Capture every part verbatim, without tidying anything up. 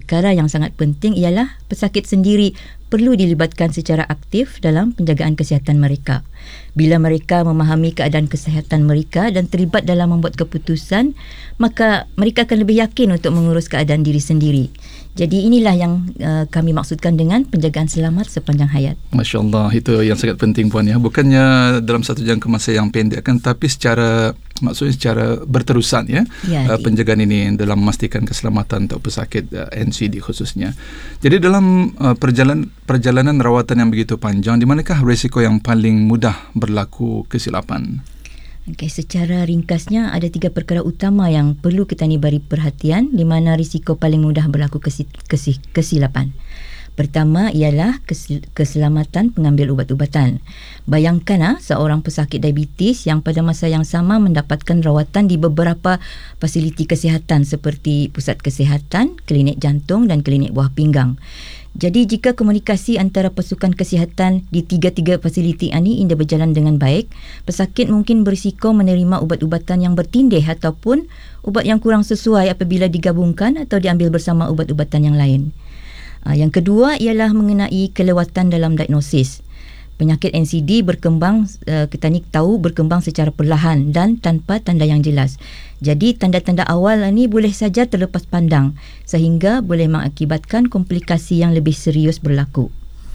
perkara yang sangat penting ialah pesakit sendiri perlu dilibatkan secara aktif dalam penjagaan kesihatan mereka. Bila mereka memahami keadaan kesihatan mereka dan terlibat dalam membuat keputusan, maka mereka akan lebih yakin untuk mengurus keadaan diri sendiri. Jadi inilah yang uh, kami maksudkan dengan penjagaan selamat sepanjang hayat. Masya Allah, itu yang sangat penting Puan ya. Bukannya dalam satu jangka masa yang pendek kan, tapi secara maksudnya secara berterusan ya, ya uh, penjagaan ini dalam memastikan keselamatan untuk pesakit uh, N C D khususnya. Jadi dalam uh, perjalanan perjalanan rawatan yang begitu panjang, di manakah risiko yang paling mudah berlaku kesilapan? Okay, secara ringkasnya ada tiga perkara utama yang perlu kita ni beri perhatian di mana risiko paling mudah berlaku kesi, kesi, kesilapan. Pertama ialah kes, keselamatan pengambil ubat-ubatan. Bayangkan ah, seorang pesakit diabetes yang pada masa yang sama mendapatkan rawatan di beberapa fasiliti kesihatan seperti pusat kesihatan, klinik jantung dan klinik buah pinggang. Jadi jika komunikasi antara pasukan kesihatan di tiga-tiga fasiliti ini tidak berjalan dengan baik, pesakit mungkin berisiko menerima ubat-ubatan yang bertindih ataupun ubat yang kurang sesuai apabila digabungkan atau diambil bersama ubat-ubatan yang lain. Yang kedua ialah mengenai kelewatan dalam diagnosis. Penyakit N C D berkembang, kita ni tahu berkembang secara perlahan dan tanpa tanda yang jelas. Jadi tanda-tanda awal ini boleh saja terlepas pandang sehingga boleh mengakibatkan komplikasi yang lebih serius berlaku.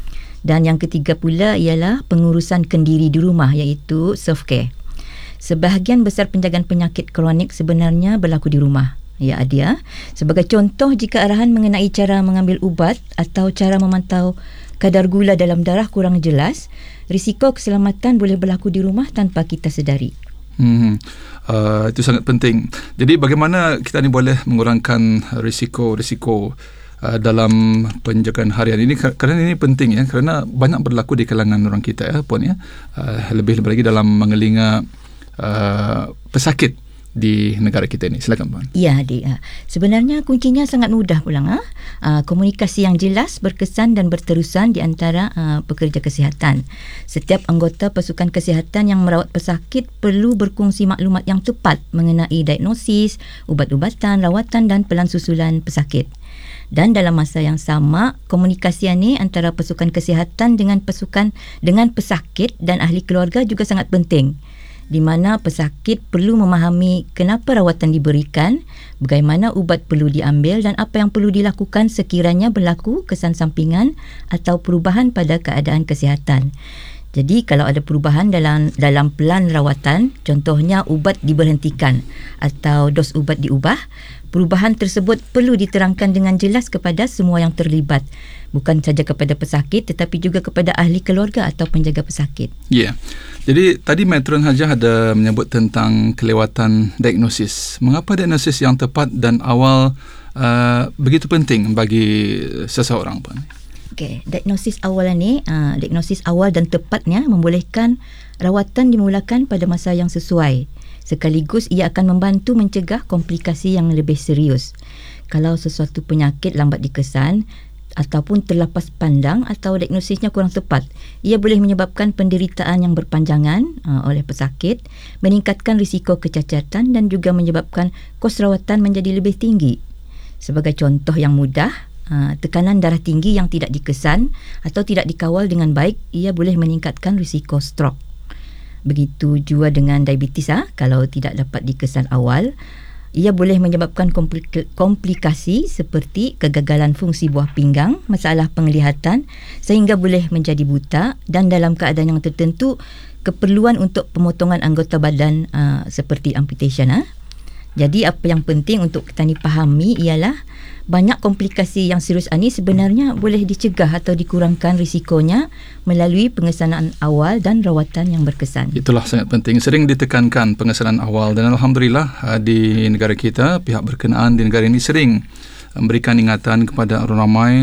Dan yang ketiga pula ialah pengurusan kendiri di rumah iaitu self-care. Sebahagian besar penjagaan penyakit kronik sebenarnya berlaku di rumah. Ya Adia, sebagai contoh jika arahan mengenai cara mengambil ubat atau cara memantau kadar gula dalam darah kurang jelas, risiko keselamatan boleh berlaku di rumah tanpa kita sedari. Hmm, uh, itu sangat penting. Jadi bagaimana kita ni boleh mengurangkan risiko-risiko uh, dalam penjagaan harian ini, kerana ini penting ya, kerana banyak berlaku di kalangan orang kita ya Puan ya, uh, lebih-lebih lagi dalam mengelinga uh, pesakit di negara kita ini. Silakan Puan. Ya, dia. Sebenarnya kuncinya sangat mudah pulang. Ha? Uh, komunikasi yang jelas, berkesan dan berterusan di antara uh, pekerja kesihatan. Setiap anggota pasukan kesihatan yang merawat pesakit perlu berkongsi maklumat yang tepat mengenai diagnosis, ubat-ubatan, rawatan dan pelan susulan pesakit. Dan dalam masa yang sama, komunikasi ini antara pasukan kesihatan dengan pasukan dengan pesakit dan ahli keluarga juga sangat penting, di mana pesakit perlu memahami kenapa rawatan diberikan, bagaimana ubat perlu diambil dan apa yang perlu dilakukan sekiranya berlaku kesan sampingan atau perubahan pada keadaan kesihatan. Jadi kalau ada perubahan dalam dalam pelan rawatan, contohnya ubat diberhentikan atau dos ubat diubah, perubahan tersebut perlu diterangkan dengan jelas kepada semua yang terlibat, bukan saja kepada pesakit tetapi juga kepada ahli keluarga atau penjaga pesakit. Ya. Yeah. Jadi tadi Matron Hajah ada menyebut tentang kelewatan diagnosis. Mengapa diagnosis yang tepat dan awal uh, begitu penting bagi seseorang Puan? Okey, diagnosis awal ni, uh, diagnosis awal dan tepatnya membolehkan rawatan dimulakan pada masa yang sesuai. Sekaligus ia akan membantu mencegah komplikasi yang lebih serius. Kalau sesuatu penyakit lambat dikesan ataupun terlepas pandang atau diagnosisnya kurang tepat, ia boleh menyebabkan penderitaan yang berpanjangan uh, oleh pesakit, meningkatkan risiko kecacatan dan juga menyebabkan kos rawatan menjadi lebih tinggi. Sebagai contoh yang mudah, uh, tekanan darah tinggi yang tidak dikesan atau tidak dikawal dengan baik, ia boleh meningkatkan risiko stroke. Begitu juga dengan diabetes, ha? Kalau tidak dapat dikesan awal, ia boleh menyebabkan komplik- komplikasi seperti kegagalan fungsi buah pinggang, masalah penglihatan sehingga boleh menjadi buta dan dalam keadaan yang tertentu keperluan untuk pemotongan anggota badan uh, seperti amputation. Ha? Jadi apa yang penting untuk kita ni pahami ialah banyak komplikasi yang serius ini sebenarnya boleh dicegah atau dikurangkan risikonya melalui pengesanan awal dan rawatan yang berkesan. Itulah sangat penting. Sering ditekankan pengesanan awal dan Alhamdulillah di negara kita, pihak berkenaan di negara ini sering memberikan ingatan kepada orang ramai.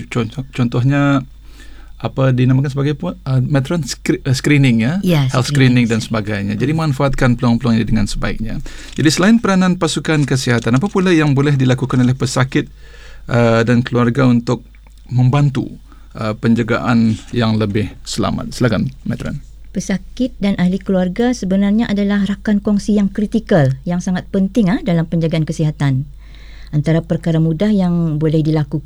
Contohnya apa dinamakan sebagai uh, Matron screening ya, ya health screening dan sebagainya. Jadi manfaatkan peluang-peluang ini dengan sebaiknya. Jadi selain peranan pasukan kesihatan, apa pula yang boleh dilakukan oleh pesakit uh, dan keluarga untuk membantu uh, penjagaan yang lebih selamat? Silakan Matron. Pesakit dan ahli keluarga sebenarnya adalah rakan kongsi yang kritikal, yang sangat penting ah dalam penjagaan kesihatan. Antara perkara mudah yang boleh dilakukan